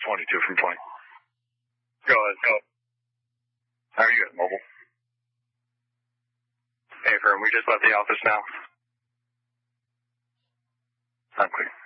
22 from 20. Go ahead. Go. How are you at mobile? Hey, firm, we just left the office now. I'm clear.